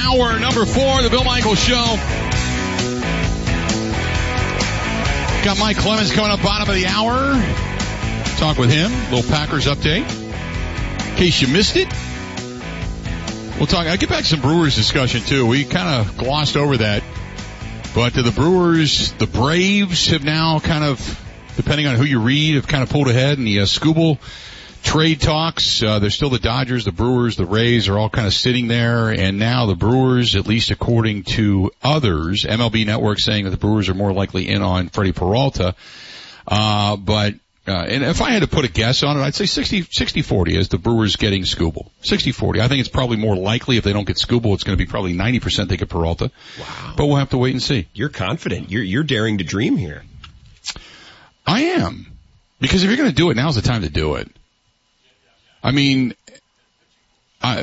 hour number 4, the Bill Michaels Show. Got Mike Clemens coming up bottom of the hour. Talk with him. Little Packers update. In case you missed it. We'll talk. I'll get back to some Brewers discussion, too. We kind of glossed over that. But the Brewers, the Braves have now kind of, depending on who you read, have kind of pulled ahead in the Skubal trade talks. There's still the Dodgers, the Brewers, the Rays are all kind of sitting there. And now the Brewers, at least according to others, MLB Network saying that the Brewers are more likely in on Freddie Peralta. And if I had to put a guess on it, I'd say 60-40 is the Brewers getting Skubal. 60-40. I think it's probably more likely if they don't get Skubal, it's going to be probably 90% they get Peralta. Wow. But we'll have to wait and see. You're confident. You're daring to dream here. I am. Because if you're going to do it, now's the time to do it. I mean, I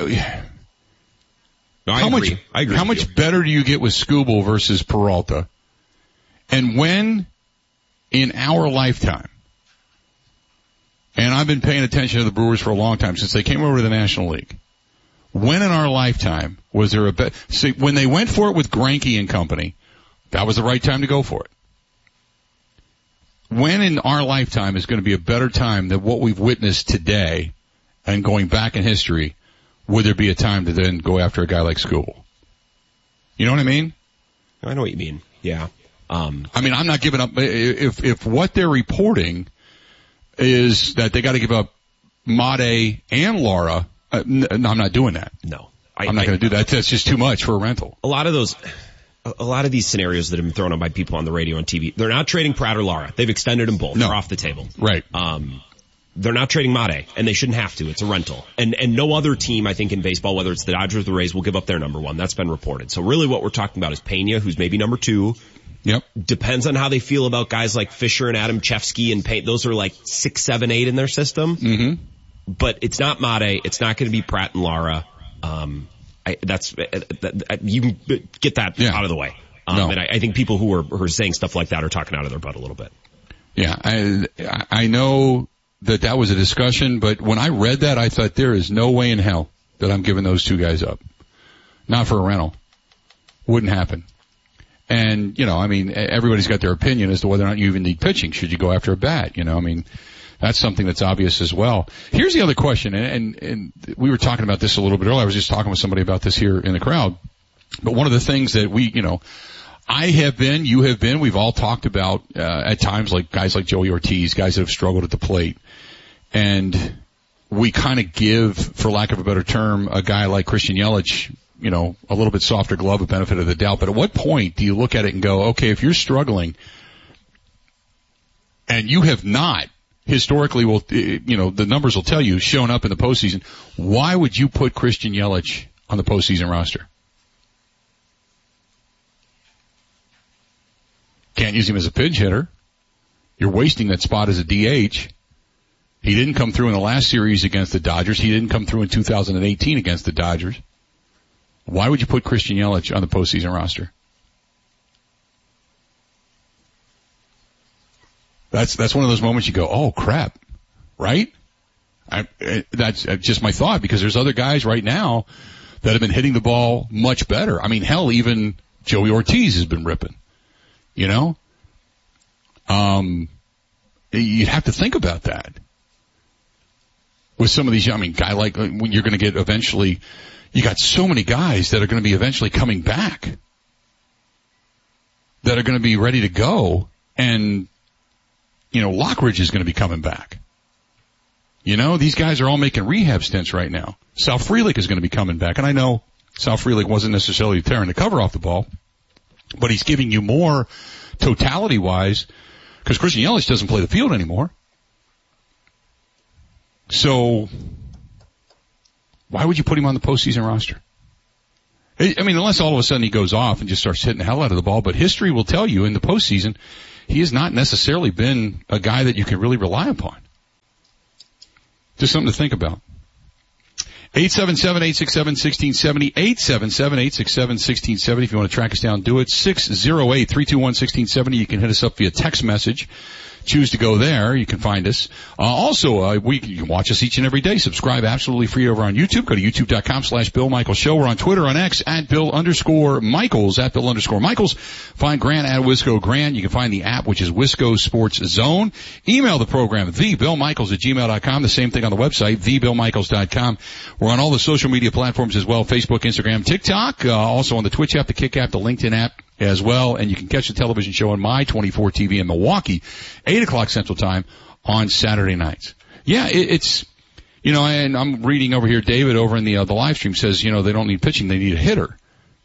agree. How much better do you get with Skubal versus Peralta? And when in our lifetime, and I've been paying attention to the Brewers for a long time, since they came over to the National League. When in our lifetime was there see, when they went for it with Greinke and company, that was the right time to go for it. When in our lifetime is going to be a better time than what we've witnessed today and going back in history, would there be a time to then go after a guy like Skubal? You know what I mean? I know what you mean. Yeah. I mean, I'm not giving up. If what they're reporting is that they got to give up Made and Lara. No, I'm not doing that. No. I'm not going to do that. That's just too much for a rental. A lot of these scenarios that have been thrown out by people on the radio and TV, they're not trading Pratt or Lara. They've extended them both. No. They're off the table. Right. They're not trading Made, and they shouldn't have to. It's a rental. And no other team, I think, in baseball, whether it's the Dodgers or the Rays, will give up their number 1. That's been reported. So really what we're talking about is Pena, who's maybe number 2. Yep. Depends on how they feel about guys like Fisher and Adam Chevsky and Payne. Those are like 6, 7, 8 in their system. Mm-hmm. But it's not Made. It's not going to be Pratt and Lara. You can get that out of the way. No. And I think people who are saying stuff like that are talking out of their butt a little bit. Yeah. I know that was a discussion, but when I read that, I thought there is no way in hell that I'm giving those two guys up. Not for a rental. Wouldn't happen. And, I mean, everybody's got their opinion as to whether or not you even need pitching. Should you go after a bat? I mean, that's something that's obvious as well. Here's the other question, and we were talking about this a little bit earlier. I was just talking with somebody about this here in the crowd. But one of the things that I have been, you have been, we've all talked about, at times like guys like Joey Ortiz, guys that have struggled at the plate. And we kind of give, for lack of a better term, a guy like Christian Yelich, a little bit softer glove, a benefit of the doubt. But at what point do you look at it and go, okay, if you're struggling and you have not historically, the numbers will tell you, shown up in the postseason, why would you put Christian Yelich on the postseason roster? Can't use him as a pinch hitter. You're wasting that spot as a DH. He didn't come through in the last series against the Dodgers. He didn't come through in 2018 against the Dodgers. Why would you put Christian Yelich on the postseason roster? That's one of those moments you go, oh crap, right? That's just my thought, because there's other guys right now that have been hitting the ball much better. I mean, hell, even Joey Ortiz has been ripping. You'd have to think about that. With some of these, guy like, when you're going to get eventually, you got so many guys that are going to be eventually coming back, that are going to be ready to go, and, Lockridge is going to be coming back. These guys are all making rehab stints right now. Sal Frelick is going to be coming back, and I know Sal Frelick wasn't necessarily tearing the cover off the ball, but he's giving you more totality-wise, because Christian Yelich doesn't play the field anymore. So, why would you put him on the postseason roster? Unless all of a sudden he goes off and just starts hitting the hell out of the ball, but history will tell you in the postseason, he has not necessarily been a guy that you can really rely upon. Just something to think about. 877-867-1670, 877-867-1670. If you want to track us down, do it. 608-321-1670. You can hit us up via text message choose to go there, you can find us. Also, you can watch us each and every day. Subscribe absolutely free over on YouTube. Go to youtube.com/Bill Michaels Show. We're on Twitter, on X, @Bill_Michaels, @Bill_Michaels. Find Grant at Wisco Grant. You can find the app, which is Wisco Sports Zone. Email the program, thebillmichaels@gmail.com. The same thing on the website, thebillmichaels.com. We're on all the social media platforms as well, Facebook, Instagram, TikTok, also on the Twitch app, the Kick app, the LinkedIn app as well. And you can catch the television show on My 24 TV in Milwaukee, 8 o'clock Central Time on Saturday nights. Yeah, it's, and I'm reading over here, David over in the live stream says, they don't need pitching, they need a hitter.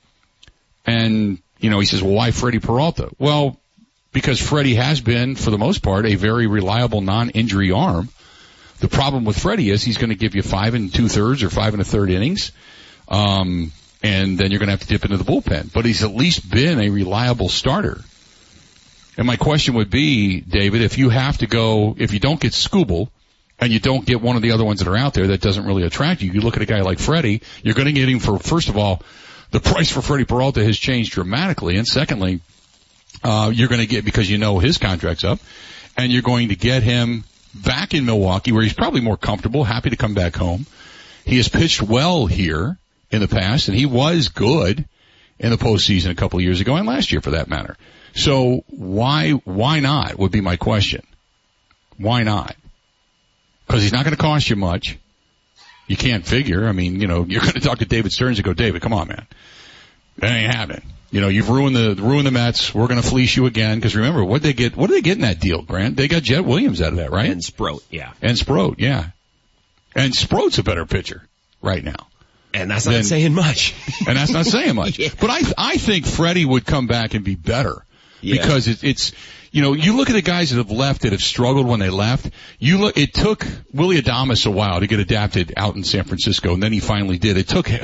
And, he says, well, why Freddie Peralta? Well, because Freddie has been, for the most part, a very reliable non-injury arm. The problem with Freddie is he's going to give you 5 2/3 or 5 1/3 innings. And then you're going to have to dip into the bullpen. But he's at least been a reliable starter. And my question would be, David, if you don't get Skubal, and you don't get one of the other ones that are out there that doesn't really attract you, you look at a guy like Freddie, you're going to get him for, first of all, the price for Freddie Peralta has changed dramatically. And secondly, you're going to get, because his contract's up, and you're going to get him back in Milwaukee where he's probably more comfortable, happy to come back home. He has pitched well here in the past, and he was good in the postseason a couple of years ago, and last year for that matter. So why not would be my question. Why not? Because he's not going to cost you much. You can't figure. I mean, you're going to talk to David Stearns and go, David, come on, man. That ain't happening. You've ruined the Mets. We're going to fleece you again. Because remember, what did they get in that deal, Grant? They got Jet Williams out of that, right? And Sproat, yeah. And Sproat's a better pitcher right now. And that's not saying much. And that's not saying much. Yeah. But I think Freddie would come back and be better. Yeah. Because it's you look at the guys that have left that have struggled when they left. It took Willy Adames a while to get adapted out in San Francisco, and then he finally did. It took, you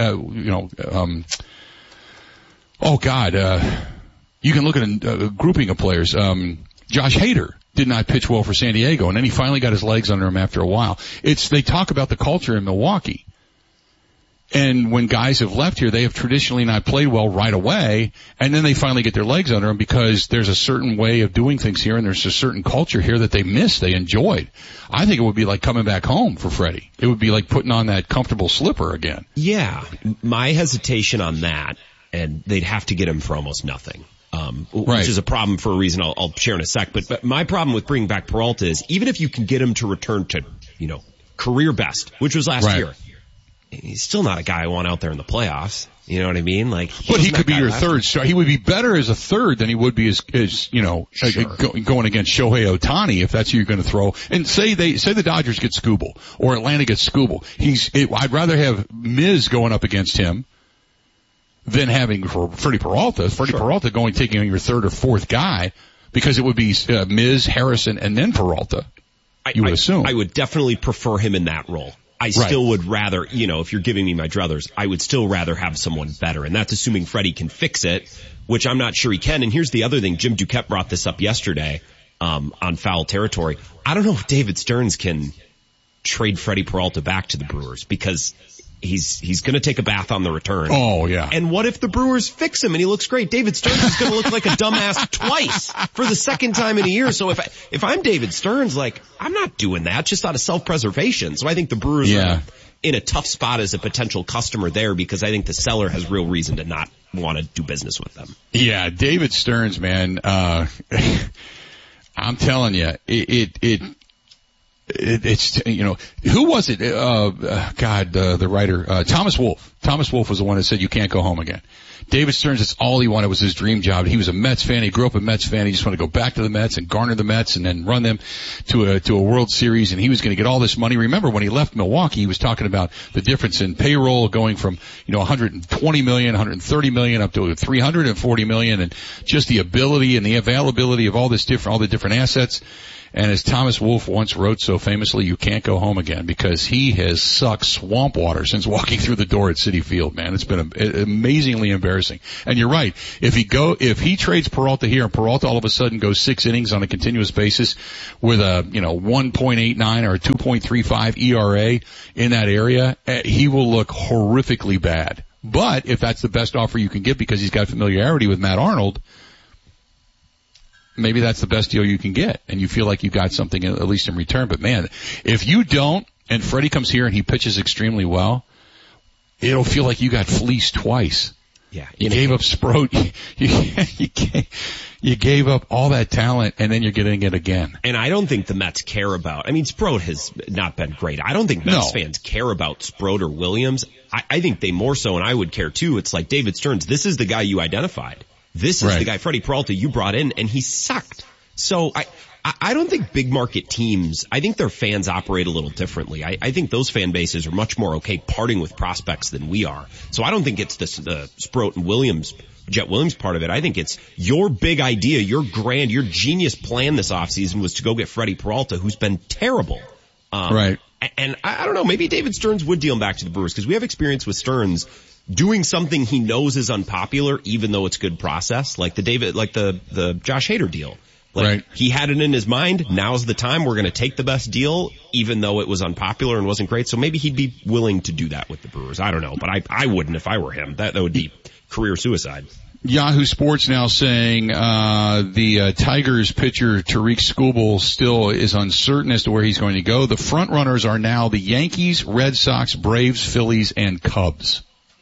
can look at a grouping of players. Josh Hader did not pitch well for San Diego, and then he finally got his legs under him after a while. They talk about the culture in Milwaukee. And when guys have left here, they have traditionally not played well right away, and then they finally get their legs under them because there's a certain way of doing things here, and there's a certain culture here that they missed, they enjoyed. I think it would be like coming back home for Freddie. It would be like putting on that comfortable slipper again. Yeah, my hesitation on that, and they'd have to get him for almost nothing. Which is a problem for a reason I'll share in a sec. But my problem with bringing back Peralta is even if you can get him to return to, career best, which was last year, he's still not a guy I want out there in the playoffs. You know what I mean? But he could be your third star. He would be better as a third than he would be as going against Shohei Ohtani if that's who you're going to throw. And say the Dodgers get Skubal or Atlanta gets Skubal. I'd rather have Miz going up against him than having for Freddie Peralta. Peralta taking on your third or fourth guy, because it would be Miz, Harrison, and then Peralta. You would assume. I would definitely prefer him in that role. I still would rather, if you're giving me my druthers, I would still rather have someone better. And that's assuming Freddie can fix it, which I'm not sure he can. And here's the other thing. Jim Duquette brought this up yesterday, on Foul Territory. I don't know if David Stearns can trade Freddie Peralta back to the Brewers, because he's going to take a bath on the return. Oh, yeah. And what if the Brewers fix him and he looks great? David Stearns is going to look like a dumbass twice for the second time in a year. So if I'm David Stearns, I'm not doing that just out of self-preservation. So I think the Brewers are in a tough spot as a potential customer there, because I think the seller has real reason to not want to do business with them. Yeah, David Stearns, man, I'm telling you, it's who was it? The writer, Thomas Wolfe. Thomas Wolfe was the one that said you can't go home again. David Stearns, that's all he wanted, was his dream job. He was a Mets fan. He grew up a Mets fan. He just wanted to go back to the Mets and garner the Mets and then run them to a World Series. And he was going to get all this money. Remember when he left Milwaukee, he was talking about the difference in payroll going from, $120 million, $130 million up to $340 million, and just the ability and the availability of all the different assets. And as Thomas Wolfe once wrote so famously, you can't go home again, because he has sucked swamp water since walking through the door at Citi Field, man. It's been amazingly embarrassing. And you're right. If he trades Peralta here and Peralta all of a sudden goes 6 innings on a continuous basis with a, 1.89 or a 2.35 ERA in that area, he will look horrifically bad. But if that's the best offer you can get because he's got familiarity with Matt Arnold, maybe that's the best deal you can get, and you feel like you got something at least in return. But man, if you don't, and Freddie comes here and he pitches extremely well, it'll feel like you got fleeced twice. Yeah. You gave up Sproat. You gave up all that talent, and then you're getting it again. And I don't think the Mets care about, I mean, Sproat has not been great. I don't think Mets fans care about Sproat or Williams. I think they more so, and I would care too. It's like David Stearns, this is the guy you identified. This is the guy, Freddie Peralta, you brought in, and he sucked. So I don't think big market teams, I think their fans operate a little differently. I think those fan bases are much more okay parting with prospects than we are. So I don't think it's the Sproat and Williams, Jet Williams part of it. I think it's your big idea, your genius plan this offseason was to go get Freddie Peralta, who's been terrible. Right. And I don't know, maybe David Stearns would deal him back to the Brewers, because we have experience with Stearns doing something he knows is unpopular, even though it's good process, like the Josh Hader deal. Right. He had it in his mind. Now's the time. We're going to take the best deal, even though it was unpopular and wasn't great. So maybe he'd be willing to do that with the Brewers. I don't know, but I wouldn't if I were him. That would be career suicide. Yahoo Sports now saying the Tigers pitcher Tariq Skubal still is uncertain as to where he's going to go. The front runners are now the Yankees, Red Sox, Braves, Phillies, and Cubs.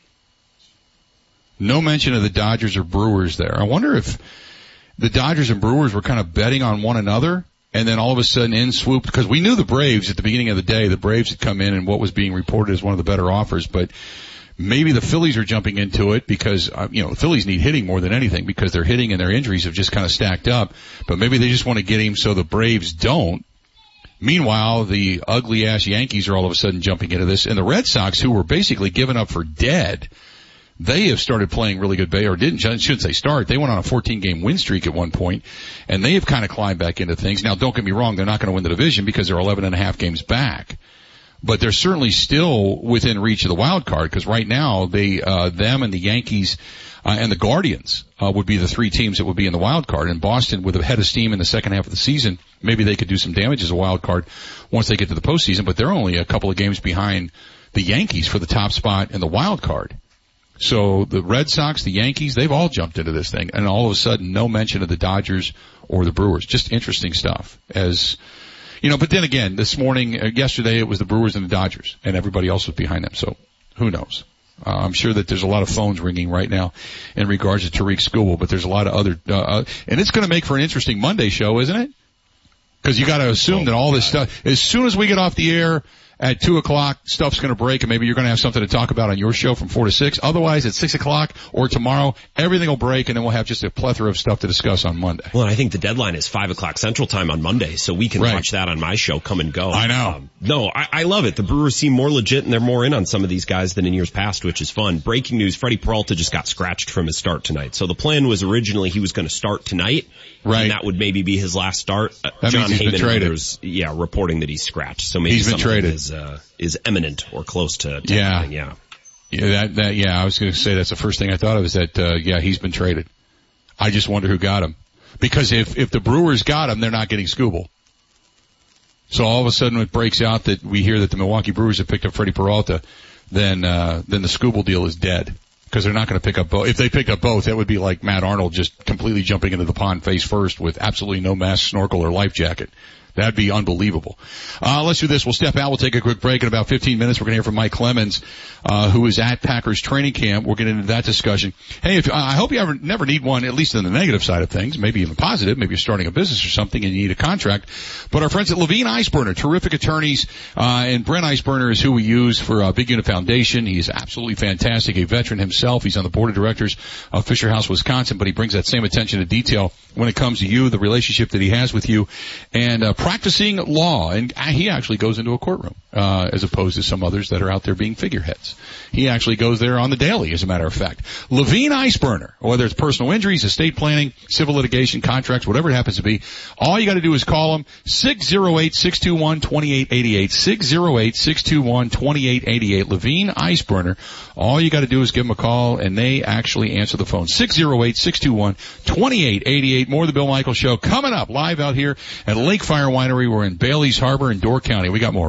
No mention of the Dodgers or Brewers there. I wonder if the Dodgers and Brewers were kind of betting on one another, and then all of a sudden in swooped, because we knew the Braves at the beginning of the day, the Braves had come in and what was being reported as one of the better offers, but maybe the Phillies are jumping into it because, the Phillies need hitting more than anything because their hitting and their injuries have just kind of stacked up, but maybe they just want to get him so the Braves don't. Meanwhile, the ugly-ass Yankees are all of a sudden jumping into this, and the Red Sox, who were basically given up for dead, they have started playing really good baseball, or shouldn't say start. They went on a 14-game win streak at one point, and they have kind of climbed back into things. Now, don't get me wrong, they're not going to win the division because they're 11.5 games back. But they're certainly still within reach of the wild card, because right now them and the Yankees and the Guardians would be the three teams that would be in the wild card. And Boston, with a head of steam in the second half of the season, maybe they could do some damage as a wild card once they get to the postseason. But they're only a couple of games behind the Yankees for the top spot in the wild card. So the Red Sox, the Yankees, they've all jumped into this thing, and all of a sudden no mention of the Dodgers or the Brewers. Just interesting stuff. But then again, yesterday it was the Brewers and the Dodgers, and everybody else was behind them, so who knows? I'm sure that there's a lot of phones ringing right now in regards to Tariq Skubal, but there's a lot of other, and it's going to make for an interesting Monday show, isn't it? Because you got to assume that all this stuff, as soon as we get off the air, at 2 o'clock, stuff's going to break, and maybe you're going to have something to talk about on your show from 4 to 6. Otherwise, at 6 o'clock or tomorrow, everything will break, and then we'll have just a plethora of stuff to discuss on Monday. Well, I think the deadline is 5 o'clock Central Time on Monday, so we can watch that on my show, Come and Go. I know. I love it. The Brewers seem more legit, and they're more in on some of these guys than in years past, which is fun. Breaking news, Freddie Peralta just got scratched from his start tonight. So the plan was originally he was going to start tonight. Right. And that would maybe be his last start. That John means he's been traded. Others, reporting that he's scratched. So maybe he's been traded. Is imminent or close to happening. Yeah. I was going to say that's the first thing I thought of is that, he's been traded. I just wonder who got him. Because if the Brewers got him, they're not getting Skubal. So all of a sudden it breaks out that we hear that the Milwaukee Brewers have picked up Freddie Peralta, then the Skubal deal is dead. Because they're not going to pick up both. If they picked up both, that would be like Matt Arnold just completely jumping into the pond face first with absolutely no mask, snorkel, or life jacket. That'd be unbelievable. Let's do this. We'll step out. We'll take a quick break. In about 15 minutes, we're going to hear from Mike Clemens, who is at Packers training camp. We'll get into that discussion. Hey, I hope you never need one, at least in the negative side of things, maybe even positive. Maybe you're starting a business or something and you need a contract. But our friends at Levine Iceburner, terrific attorneys, and Brent Iceburner is who we use for Big Unit Foundation. He's absolutely fantastic, a veteran himself. He's on the board of directors of Fisher House, Wisconsin, but he brings that same attention to detail when it comes to you, the relationship that he has with you, and practicing law. And he actually goes into a courtroom, as opposed to some others that are out there being figureheads. He actually goes there on the daily, as a matter of fact. Levine Iceburner, whether it's personal injuries, estate planning, civil litigation, contracts, whatever it happens to be, all you got to do is call him 608-621-2888, 608-621-2888, Levine Iceburner. All you got to do is give them a call, and they actually answer the phone. 608-621-2888. More of the Bill Michaels Show coming up live out here at Lake Fire Winery. We're in Bailey's Harbor in Door County. We got more.